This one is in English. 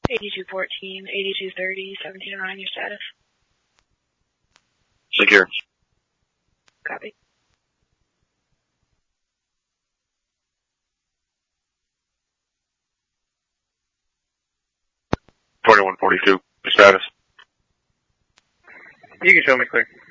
8214, 8230, 1709, your status. Secure. Copy. $2142, your status. You can show me clear.